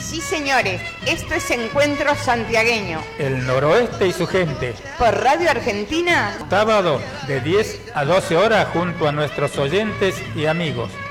Sí, señores, esto es Encuentro Santiagueño. El noroeste y su gente. Por Radio Argentina. Sábado de 10 a 12 horas junto a nuestros oyentes y amigos.